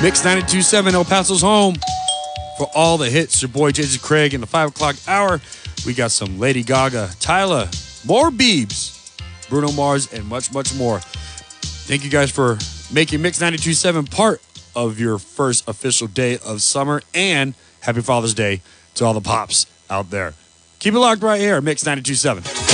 Mix 92.7, El Paso's home for all the hits. Your boy Jason Craig in the 5 o'clock hour. We got some Lady Gaga, Tyler, more Biebs, Bruno Mars, and much, much more. Thank you guys for making Mix 92.7 part of your first official day of summer, and happy Father's Day to all the pops out there. Keep it locked right here, Mix 92.7.